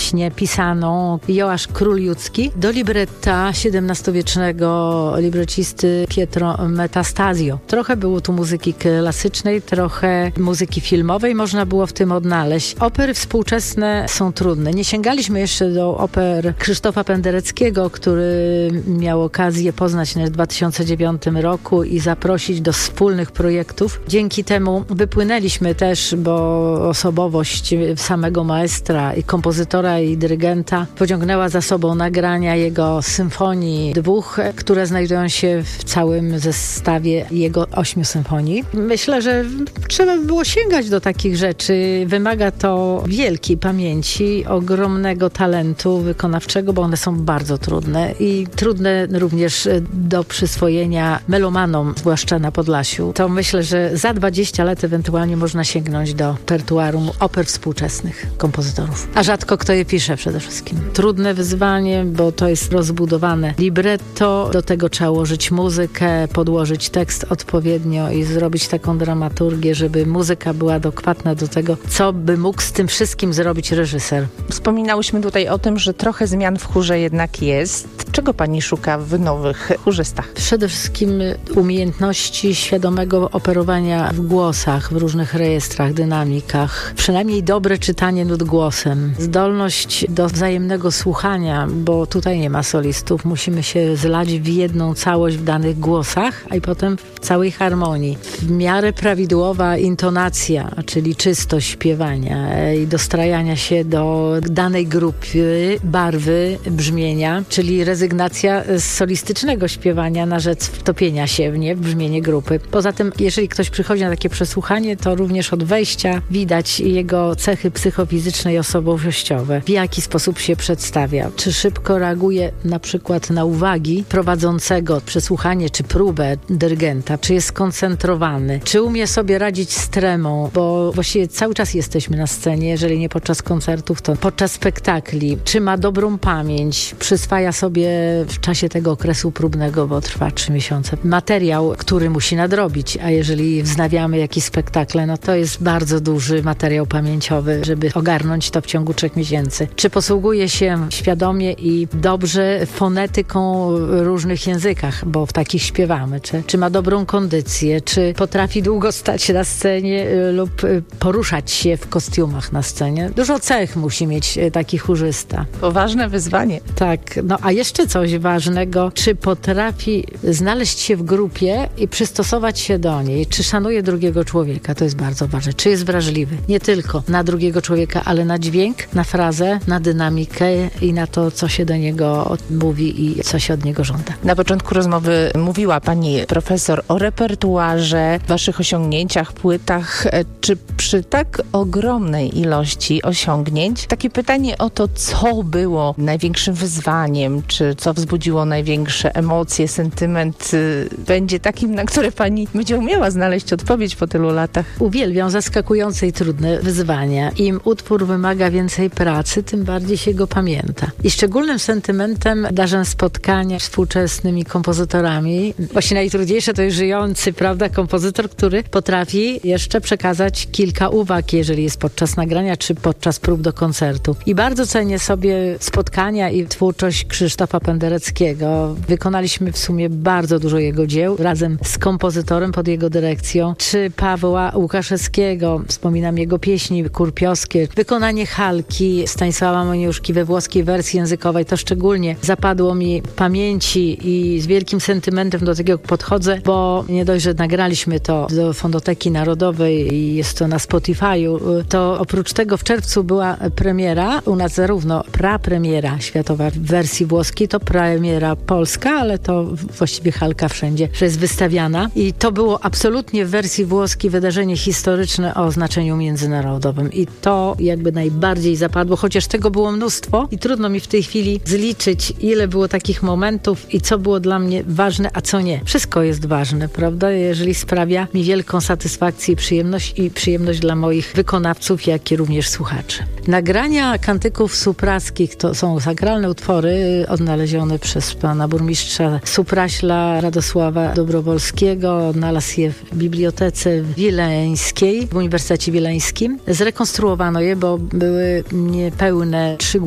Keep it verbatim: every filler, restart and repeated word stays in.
pieśń pisaną Joasz Król-Judzki do libretta siedemnastowiecznego librecisty Pietro Metastasio. Trochę było tu muzyki klasycznej, trochę muzyki filmowej, można było w tym odnaleźć. Opery współczesne są trudne. Nie sięgaliśmy jeszcze do oper Krzysztofa Pendereckiego, który miał okazję poznać w dwa tysiące dziewiątym roku i zaprosić do wspólnych projektów. Dzięki temu wypłynęliśmy też, bo osobowość samego maestra i kompozytora i dyrygenta pociągnęła za sobą nagrania jego symfonii dwóch, które znajdują się w całym zestawie jego ośmiu symfonii. Myślę, że trzeba by było sięgać do takich rzeczy. Wymaga to wielkiej pamięci, ogromnego talentu wykonawczego, bo one są bardzo trudne i trudne również do przyswojenia melomanom, zwłaszcza na Podlasiu. To myślę, że za dwadzieścia lat ewentualnie można sięgnąć do repertuarum oper współczesnych kompozytorów. A rzadko kto je pisze przede wszystkim. Trudne wyzwanie, bo to jest rozbudowane libretto, do tego trzeba ułożyć muzykę, podłożyć tekst odpowiednio i zrobić taką dramaturgię, żeby muzyka była adekwatna do tego, co by mógł z tym wszystkim zrobić reżyser. Wspominałyśmy tutaj o tym, że trochę zmian w chórze jednak jest. Czego pani szuka w nowych chórzystach? Przede wszystkim umiejętności świadomego operowania w głosach, w różnych rejestrach, dynamikach. Przynajmniej dobre czytanie nut głosem. Zdolność do wzajemnego słuchania, bo tutaj nie ma solistów. Musimy się zlać w jedną całość w danych głosach, a i potem w całej harmonii. W miarę prawidłowa intonacja, czyli czystość śpiewania i dostrajania się do danej grupy, barwy, brzmienia, czyli rezygnacja z solistycznego śpiewania na rzecz wtopienia się w nie, w brzmienie grupy. Poza tym, jeżeli ktoś przychodzi na takie przesłuchanie, to również od wejścia widać jego cechy psychofizyczne i osobowościowe. W jaki sposób się przedstawia. Czy szybko reaguje na przykład na uwagi prowadzącego przesłuchanie czy próbę dyrygenta. Czy jest skoncentrowany. Czy umie sobie radzić z tremą, bo właściwie cały czas jesteśmy na scenie, jeżeli nie podczas koncertów, to podczas spektakli. Czy ma dobrą pamięć, przyswaja sobie w czasie tego okresu próbnego, bo trwa trzy miesiące, materiał, który musi nadrobić, a jeżeli wznawiamy jakieś spektakle, no to jest bardzo duży materiał pamięciowy, żeby ogarnąć to w ciągu trzech miesięcy. Czy posługuje się świadomie i dobrze fonetyką w różnych językach, bo w takich śpiewamy, czy, czy ma dobrą kondycję, czy potrafi długo stać na scenie lub poruszać się w kostiumach na scenie. Dużo cech musi mieć taki chórzysta. Poważne wyzwanie. Tak, no a jeszcze coś ważnego, czy potrafi znaleźć się w grupie i przystosować się do niej, czy szanuje drugiego człowieka, to jest bardzo ważne, czy jest wrażliwy, nie tylko na drugiego człowieka, ale na dźwięk, na frazę, na dynamikę i na to, co się do niego mówi i co się od niego żąda. Na początku rozmowy mówiła pani profesor o repertuarze, waszych osiągnięciach, płytach. Czy przy tak ogromnej ilości osiągnięć, takie pytanie o to, co było największym wyzwaniem, czy co wzbudziło największe emocje, sentyment, będzie takim, na które pani będzie umiała znaleźć odpowiedź po tylu latach? Uwielbiam zaskakujące i trudne wyzwania. Im utwór wymaga więcej pracy, tym bardziej się go pamięta. I szczególnym sentymentem darzę spotkania z współczesnymi kompozytorami. Właśnie najtrudniejsze to jest żyjący, prawda, kompozytor, który potrafi jeszcze przekazać kilka uwag, jeżeli jest podczas nagrania, czy podczas prób do koncertu. I bardzo cenię sobie spotkania i twórczość Krzysztofa Pendereckiego. Wykonaliśmy w sumie bardzo dużo jego dzieł, razem z kompozytorem pod jego dyrekcją, czy Pawła Łukaszewskiego. Wspominam jego pieśni kurpiowskie. Wykonanie Halki Stanisława Moniuszki we włoskiej wersji językowej, to szczególnie zapadło mi w pamięci i z wielkim sentymentem do tego podchodzę, bo nie dość, że nagraliśmy to do Fondoteki Narodowej i jest to na Spotify'u, to oprócz tego w czerwcu była premiera, u nas zarówno prapremiera światowa w wersji włoskiej, to premiera polska, ale to właściwie Halka wszędzie, że jest wystawiana i to było absolutnie w wersji włoskiej wydarzenie historyczne o znaczeniu międzynarodowym i to jakby najbardziej zapadło, chociaż tego było mnóstwo i trudno mi w tej chwili zliczyć, ile było takich momentów i co było dla mnie ważne, a co nie. Wszystko jest ważne, prawda? Jeżeli sprawia mi wielką satysfakcję i przyjemność i przyjemność dla moich wykonawców, jak i również słuchaczy. Nagrania kantyków suprackich to są sakralne utwory odnalezione przez pana burmistrza Supraśla Radosława Dobrowolskiego. Odnalazł je w Bibliotece Wileńskiej, w Uniwersytecie Wileńskim. Zrekonstruowano je, bo były niepełne trzy